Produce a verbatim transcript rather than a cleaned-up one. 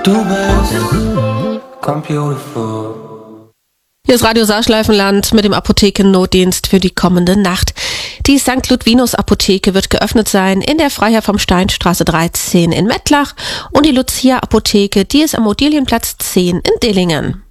Du bist come beautiful. Hier ist Radio Saarschleifenland mit dem Apothekennotdienst für die kommende Nacht. Die Sankt Ludwinus Apotheke wird geöffnet sein in der Freiherr vom Stein Straße dreizehn in Mettlach und die Lucia Apotheke, die ist am Odilienplatz zehn in Dillingen.